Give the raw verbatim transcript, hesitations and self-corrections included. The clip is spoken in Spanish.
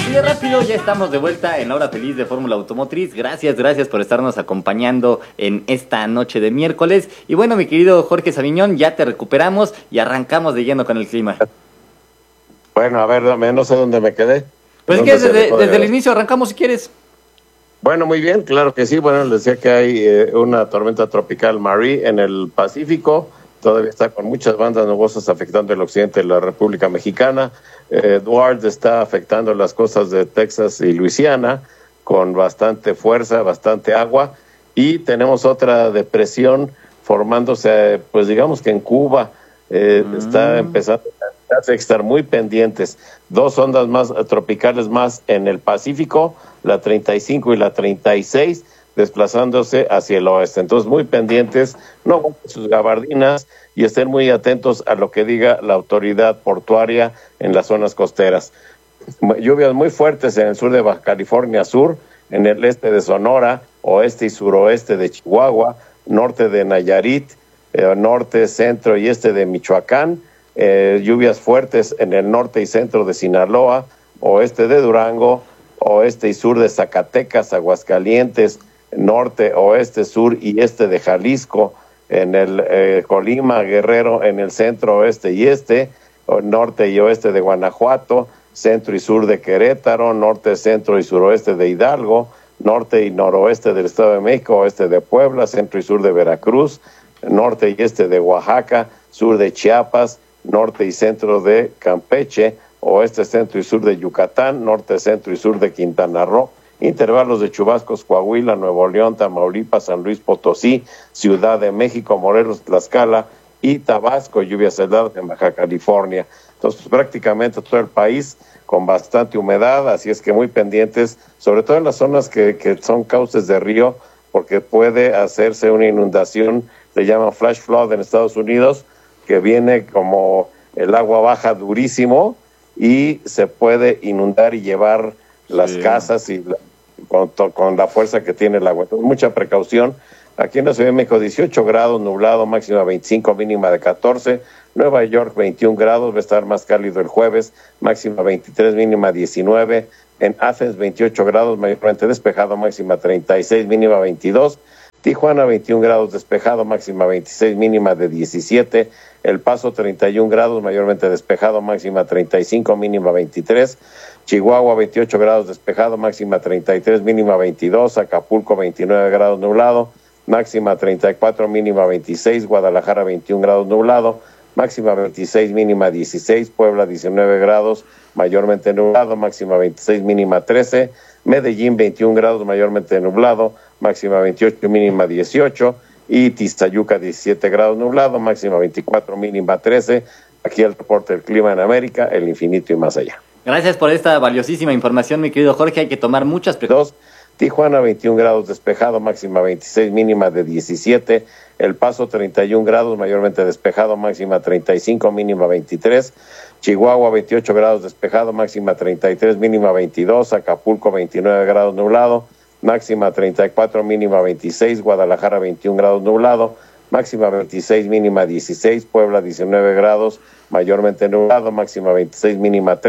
Así de rápido, ya estamos de vuelta en la hora feliz de Fórmula Automotriz. Gracias, gracias por estarnos acompañando en esta noche de miércoles. Y bueno, mi querido Jorge Saviñón, ya te recuperamos y arrancamos de lleno con el clima. Bueno, a ver, no sé dónde me quedé. Pues es que desde, desde el inicio arrancamos si quieres. Bueno, muy bien, claro que sí. Bueno, les decía que hay eh, una tormenta tropical Marie en el Pacífico. Todavía está con muchas bandas nubosas afectando el occidente de la República Mexicana. Eh, Edward está afectando las costas de Texas y Luisiana con bastante fuerza, bastante agua. Y tenemos otra depresión formándose, pues digamos que en Cuba. Eh, mm. Está empezando a estar muy pendientes. Dos ondas más tropicales más en el Pacífico, la treinta y cinco y la treinta y seis, desplazándose hacia el oeste. Entonces, muy pendientes, no con sus gabardinas y estén muy atentos a lo que diga la autoridad portuaria en las zonas costeras. Lluvias muy fuertes en el sur de Baja California Sur, en el este de Sonora, oeste y suroeste de Chihuahua, norte de Nayarit, eh, norte, centro y este de Michoacán, eh, lluvias fuertes en el norte y centro de Sinaloa, oeste de Durango, oeste y sur de Zacatecas, Aguascalientes, norte, oeste, sur y este de Jalisco, en el eh, Colima, Guerrero, en el centro, oeste y este, norte y oeste de Guanajuato, centro y sur de Querétaro, norte, centro y suroeste de Hidalgo, norte y noroeste del Estado de México, oeste de Puebla, centro y sur de Veracruz, norte y este de Oaxaca, sur de Chiapas, norte y centro de Campeche, oeste, centro y sur de Yucatán, norte, centro y sur de Quintana Roo, intervalos de chubascos Coahuila, Nuevo León, Tamaulipas, San Luis Potosí, Ciudad de México, Morelos, Tlaxcala y Tabasco, lluvias heladas en Baja California. Entonces, pues, prácticamente todo el país con bastante humedad, así es que muy pendientes, sobre todo en las zonas que, que son cauces de río, porque puede hacerse una inundación, le llaman flash flood en Estados Unidos, que viene como el agua baja durísimo y se puede inundar y llevar las sí. casas y la, con, con la fuerza que tiene el agua. Entonces, mucha precaución. Aquí en la Ciudad de México, dieciocho grados, nublado, máxima veinticinco, mínima de catorce. Nueva York, veintiún grados, va a estar más cálido el jueves, máxima veintitrés, mínima diecinueve. En Athens, veintiocho grados, mayormente despejado, máxima treinta y seis, mínima veintidós. Tijuana, veintiún grados, despejado, máxima veintiséis, mínima de diecisiete. El Paso, treinta y un grados, mayormente despejado, máxima treinta y cinco, mínima veintitrés. Chihuahua, veintiocho grados, despejado, máxima treinta y tres, mínima veintidós. Acapulco, veintinueve grados, nublado, máxima treinta y cuatro, mínima veintiséis. Guadalajara, veintiún grados, nublado, máxima veintiséis, mínima dieciséis. Puebla, diecinueve grados, mayormente nublado, máxima veintiséis, mínima trece. Medellín, veintiún grados, mayormente nublado, máxima veintiocho, mínima dieciocho. Y Tizayuca, diecisiete grados, nublado, máxima veinticuatro, mínima trece. Aquí el reporte del clima en América, el infinito y más allá. Gracias por esta valiosísima información, mi querido Jorge. Hay que tomar muchas precauciones. Tijuana, veintiún grados, despejado, máxima veintiséis, mínima de diecisiete. El Paso, treinta y un grados, mayormente despejado, máxima treinta y cinco, mínima veintitrés. Chihuahua, veintiocho grados, despejado, máxima treinta y tres, mínima veintidós. Acapulco, veintinueve grados, nublado, máxima treinta y cuatro, mínima veintiséis. Guadalajara, veintiún grados, nublado, máxima veintiséis, mínima dieciséis. Puebla, diecinueve grados, mayormente nublado, máxima veintiséis, mínima trece.